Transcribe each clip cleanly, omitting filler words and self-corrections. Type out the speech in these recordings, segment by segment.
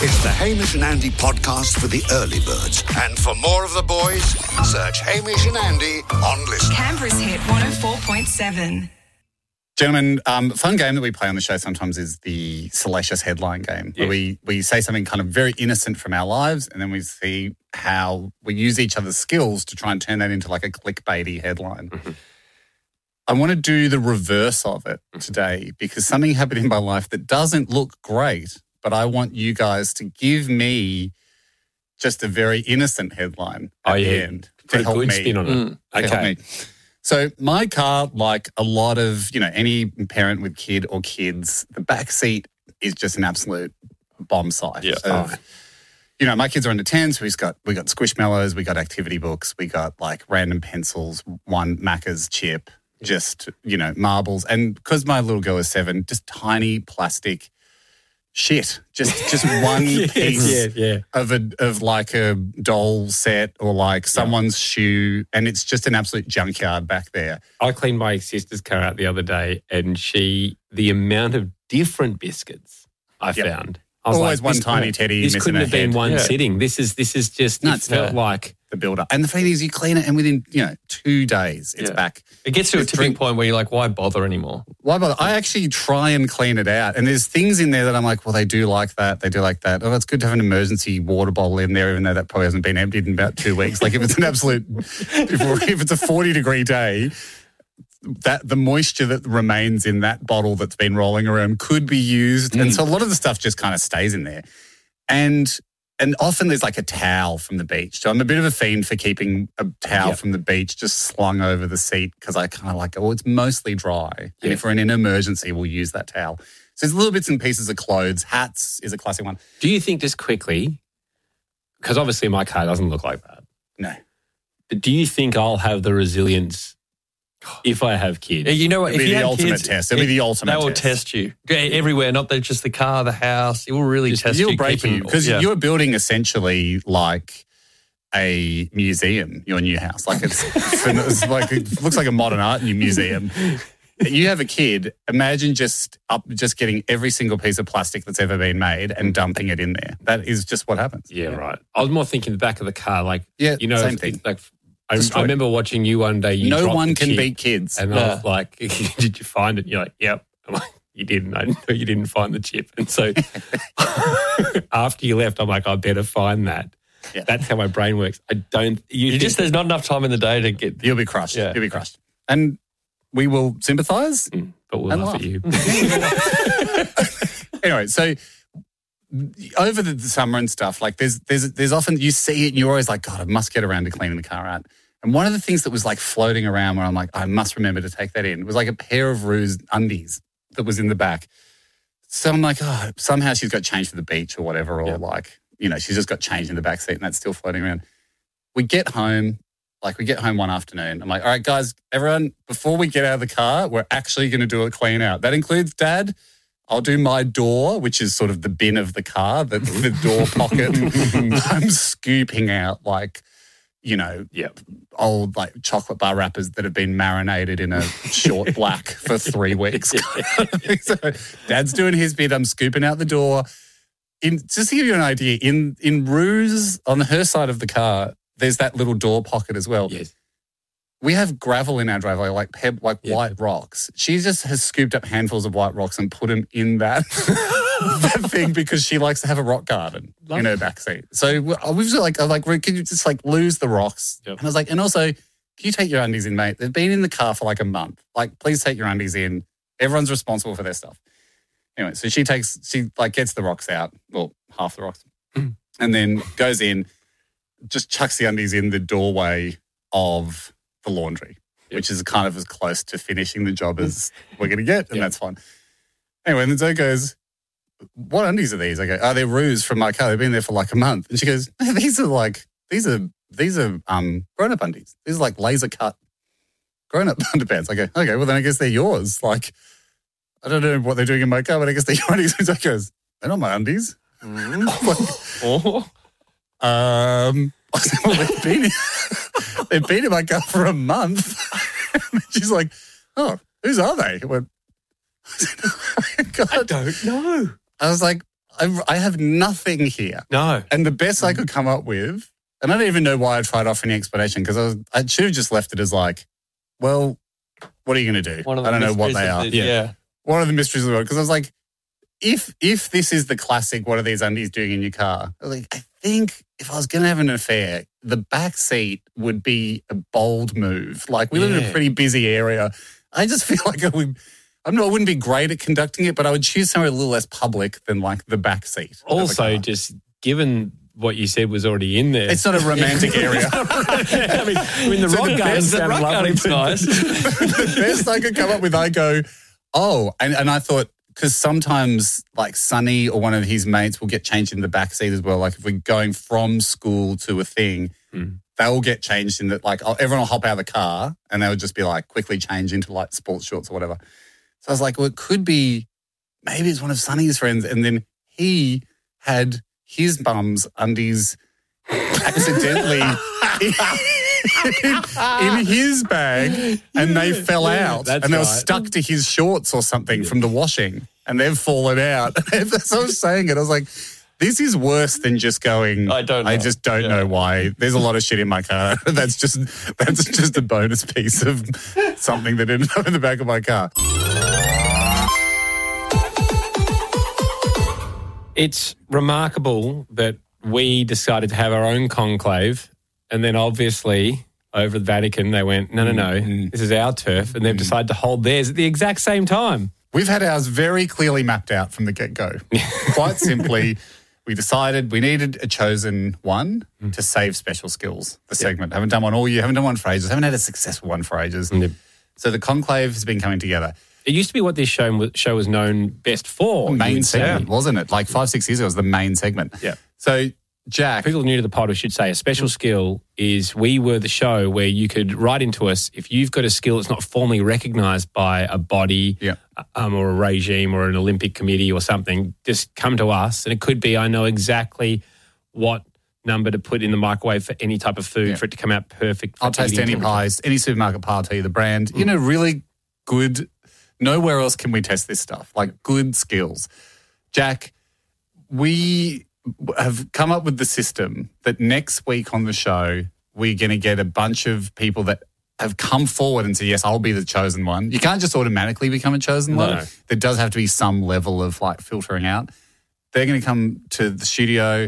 It's the Hamish and Andy podcast for the early birds. And for more of the boys, search Hamish and Andy on Listen. Canberra's Hit 104.7. Gentlemen, fun game that we play on the show sometimes is the salacious headline game, where we say something kind of very innocent from our lives, and then we see how we use each other's skills to try and turn that into like a clickbaity headline. Mm-hmm. I want to do the reverse of it today because something happened in my life that doesn't look great, but I want you guys to give me just a very innocent headline at the end to help me. Spin on it. Okay. So my car, like a lot of, any parent with kid or kids, the back seat is just an absolute bomb site. Yeah. My kids are under 10, so we got Squishmallows, we got activity books, we got like random pencils, one Macca's chip, just, marbles. And because my little girl is 7, just tiny plastic shit, just one piece of like a doll set or like someone's shoe, and it's just an absolute junkyard back there. I cleaned my sister's car out the other day, and the amount of different biscuits I found. I was always one tiny teddy This missing couldn't a have been head. one sitting. This is just it felt like the builder. And the thing is, you clean it, and within 2 days, it's back. It gets to a tipping point where you're like, why bother anymore? Why bother? I actually try and clean it out. And there's things in there that I'm like, well, they do like that. They do like that. Oh, it's good to have an emergency water bottle in there, even though that probably hasn't been emptied in about 2 weeks. Like if it's an absolute, if it's a 40-degree day, that the moisture that remains in that bottle that's been rolling around could be used. And so a lot of the stuff just kind of stays in there. And often there's like a towel from the beach. So I'm a bit of a fiend for keeping a towel from the beach just slung over the seat because I kind of like, it's mostly dry. And if we're in an emergency, we'll use that towel. So there's little bits and pieces of clothes. Hats is a classic one. Do you think, just quickly, because obviously my car doesn't look like that. No. But do you think I'll have the resilience if I have kids? You know what? It'll If be you the have ultimate kids, test. It'll be the ultimate They will test. test you everywhere, not just the car, the house. It will really test you. You'll break you because Yeah. you're building essentially like a museum, your new house. Like it's like it looks like a modern art museum. You have a kid, imagine just getting every single piece of plastic that's ever been made and dumping it in there. That is just what happens. Yeah, right. I was more thinking the back of the car, like, same thing. Like, I remember watching you one day. No one can beat kids. And I was like, did you find it? And you're like, yep. I'm like, you didn't. I know you didn't find the chip. And so after you left, I'm like, I better find that. Yeah. That's how my brain works. There's not enough time in the day to get. You'll be crushed. Yeah. You'll be crushed. And we will sympathise. But we'll laugh at you. Anyway, so over the summer and stuff, like there's often you see it and you're always like, God, I must get around to cleaning the car out. And one of the things that was like floating around where I'm like, I must remember to take that in was like a pair of Rue's undies that was in the back. So I'm like, somehow she's got changed for the beach or whatever, or like, she's just got changed in the back seat and that's still floating around. We get home one afternoon. I'm like, all right, guys, everyone, before we get out of the car, we're actually going to do a clean out. That includes Dad. I'll do my door, which is sort of the bin of the car, the door pocket. I'm scooping out like, old like chocolate bar wrappers that have been marinated in a short black for 3 weeks. So Dad's doing his bit. I'm scooping out the door. Just to give you an idea, in Rue's, on her side of the car, there's that little door pocket as well. Yes. We have gravel in our driveway, like white rocks. She just has scooped up handfuls of white rocks and put them in that thing because she likes to have a rock garden in her backseat. So we've just I'm like, can you just like lose the rocks? Yep. And I was like, and also, can you take your undies in, mate? They've been in the car for like a month. Like, please take your undies in. Everyone's responsible for their stuff. Anyway, so she gets the rocks out, well, half the rocks, and then goes in, just chucks the undies in the doorway of the laundry, which is kind of as close to finishing the job as we're going to get, and that's fine. Anyway, and then Zoe goes, what undies are these? I go, they're Rue's from my car. They've been there for like a month. And she goes, these are grown-up undies. These are like laser cut grown-up underpants. I go, okay, well then I guess they're yours. Like, I don't know what they're doing in my car, but I guess they're your undies. And Zoe goes, they're not my undies. I said, well, they've been in my car for a month. And she's like, whose are they? I went, I don't know. I was like, I have nothing here. No. And the best I could come up with, and I don't even know why I tried offering any explanation because I should have just left it as like, well, what are you going to do? I don't know what they are. Yeah. One of the mysteries of the world. Because I was like, if this is the classic, what are these undies doing in your car? I was like, I think if I was going to have an affair, the back seat would be a bold move. Like we live in a pretty busy area. I just feel like I wouldn't be great at conducting it, but I would choose somewhere a little less public than like the back seat. Also, just given what you said was already in there. It's not a romantic area. I mean, the rock garden sounded lovely. Nice. The best I could come up with, I go, and I thought, because sometimes like Sonny or one of his mates will get changed in the back seat as well. Like if we're going from school to a thing, they'll get changed in that. Like everyone will hop out of the car and they'll just be like quickly change into like sports shorts or whatever. So I was like, well, it could be maybe it's one of Sonny's friends, and then he had his mum's undies accidentally in his bag and they fell out and they were stuck to his shorts or something from the washing and they've fallen out. As I was saying it, I was like, this is worse than just going, I just don't know why. There's a lot of shit in my car. That's just a bonus piece of something that ended up in the back of my car. It's remarkable that we decided to have our own conclave, and then obviously over the Vatican they went, no, this is our turf, and they've decided to hold theirs at the exact same time. We've had ours very clearly mapped out from the get-go. Quite simply, we decided we needed a chosen one to save Special Skills, the segment. Haven't done one all year, haven't done one for ages, haven't had a successful one for ages. So the conclave has been coming together. It used to be what this show was known best for. Main segment, wasn't it? Like 5-6 years ago, it was the main segment. Yeah. So, Jack. People new to the pod, we should say, a special skill is we were the show where you could write into us if you've got a skill that's not formally recognised by a body or a regime or an Olympic committee or something, just come to us. And it could be, I know exactly what number to put in the microwave for any type of food for it to come out perfect. I'll taste any pies, any supermarket pie, I'll tell you the brand. You know, really good. Nowhere else can we test this stuff. Like good skills. Jack, we have come up with the system that next week on the show, we're going to get a bunch of people that have come forward and say, yes, I'll be the chosen one. You can't just automatically become a chosen one. No. There does have to be some level of like filtering out. They're going to come to the studio.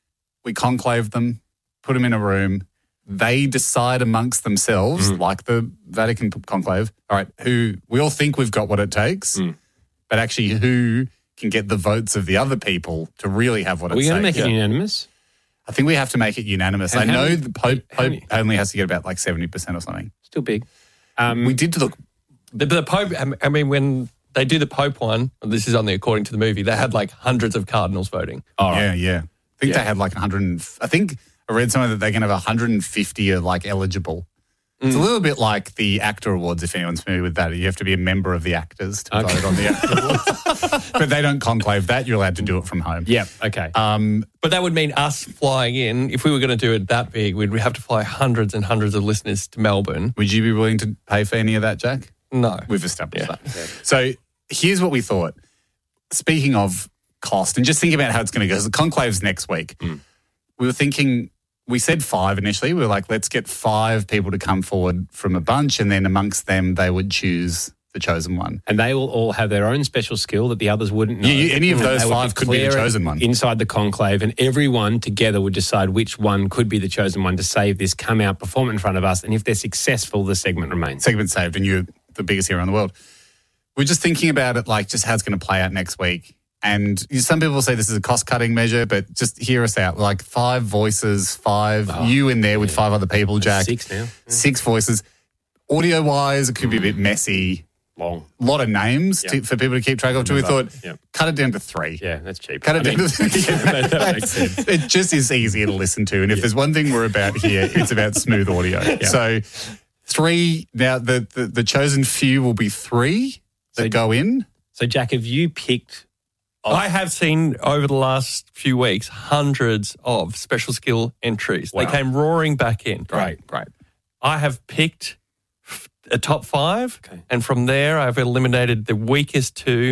We conclave them, put them in a room. They decide amongst themselves, like the Vatican conclave, all right, who we all think we've got what it takes, but actually who can get the votes of the other people to really have what it takes. We're going to make it unanimous? I think we have to make it unanimous. I know the Pope only has to get about like 70% or something. Still big. We did look. The Pope, I mean, when they do the Pope one, this is only according to the movie, they had like hundreds of cardinals voting. Oh, right. Yeah. I think they had like 100. I think I read somewhere that they can have 150 are like eligible. It's a little bit like the ACTA Awards, if anyone's familiar with that. You have to be a member of the actors to vote on the ACTA Awards. But they don't conclave that. You're allowed to do it from home. Yeah, okay. But that would mean us flying in. If we were going to do it that big, we'd have to fly hundreds and hundreds of listeners to Melbourne. Would you be willing to pay for any of that, Jack? No. We've established that. Yeah. So here's what we thought. Speaking of cost, and just thinking about how it's going to go, because the conclave's next week. We were thinking... We said 5 initially. We were like, let's get 5 people to come forward from a bunch, and then amongst them, they would choose the chosen one. And they will all have their own special skill that the others wouldn't know. Any of those 5 could be the chosen one. Inside the conclave, and everyone together would decide which one could be the chosen one to save this, come out, perform it in front of us, and if they're successful, the segment remains. Segment saved, and you're the biggest hero in the world. We're just thinking about it like just how it's going to play out next week. And some people say this is a cost-cutting measure, but just hear us out. Like 5 voices, 5, you in there with 5 other people, Jack. 6 now. 6 voices. Audio-wise, it could be a bit messy. Long. A lot of names for people to keep track of. So we thought, cut it down to 3. Yeah, that's cheap. Cut it down to 3. That makes sense. It just is easier to listen to. And if there's one thing we're about here, it's about smooth audio. Yeah. So 3, now the chosen few will be 3 that go in. So, Jack, have you picked... I have seen over the last few weeks hundreds of special skill entries. Wow. They came roaring back in. Great. I have picked a top 5, and from there I've eliminated the weakest 2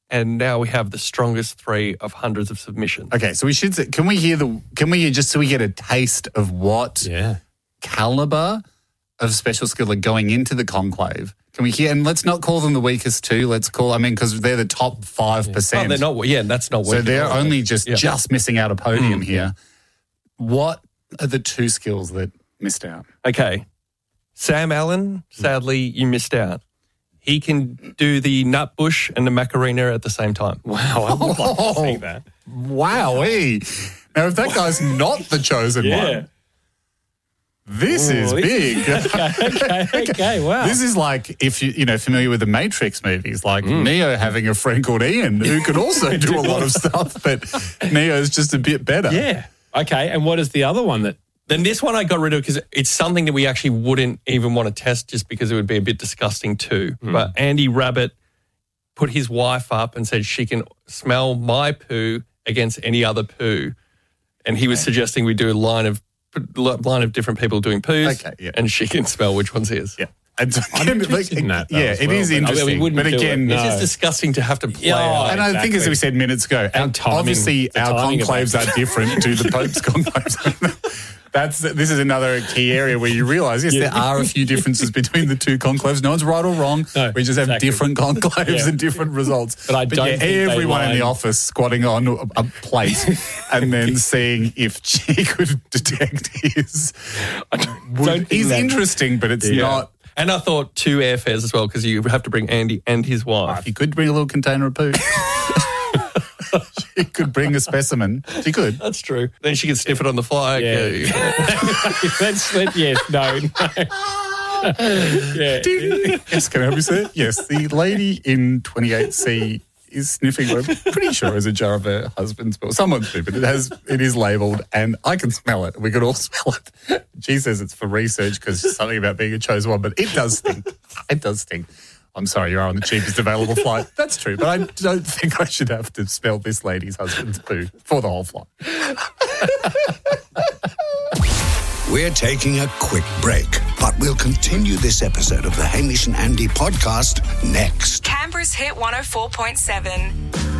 And now we have the strongest 3 of hundreds of submissions. Okay, so we should say, can we hear just so we get a taste of what caliber of special skill are going into the conclave? Can we hear, and let's not call them the weakest 2, because they're the top 5%. Oh, they're not, that's not So they're only just missing out a podium here. What are the 2 skills that missed out? Okay. Sam Allen, sadly, you missed out. He can do the nut bush and the Macarena at the same time. Wow, I would like to see that. Wowee. Now, if that guy's not the chosen one, this is big. Okay, wow. This is like, if you're familiar with the Matrix movies, like Neo having a friend called Ian who could also do a lot of stuff, but Neo's just a bit better. Yeah. Okay, and what is the other one that... Then this one I got rid of because it's something that we actually wouldn't even want to test just because it would be a bit disgusting too. But Andy Rabbit put his wife up and said she can smell my poo against any other poo. And he was suggesting we do a line of different people doing poos and she can smell which one's his. Yeah. And so, it is interesting. But again, it's just disgusting to have to play out. And I think, as we said minutes ago, obviously our conclaves are different to the Pope's conclaves. This is another key area where you realise, yes, there are a few differences between the 2 conclaves. No one's right or wrong. No, we just have different conclaves and different results. But I don't think everyone in the office squatting on a plate and then seeing if she could detect his is interesting, but it's not. And I thought 2 airfares as well because you have to bring Andy and his wife. If you could bring a little container of poo. She could bring a specimen. She could. That's true. Then she could sniff it on the fly. Yes, Yes, can I help you, sir? Yes, the lady in 28C is sniffing what I'm pretty sure is a jar of her husband's pill. Someone's poo, but it is labelled and I can smell it. We could all smell it. She says it's for research because it's something about being a chosen one, but it does stink. It does stink. I'm sorry, you are on the cheapest available flight. That's true, but I don't think I should have to smell this lady's husband's poo for the whole flight. We're taking a quick break, but we'll continue this episode of the Hamish and Andy podcast next. Canberra's Hit 104.7.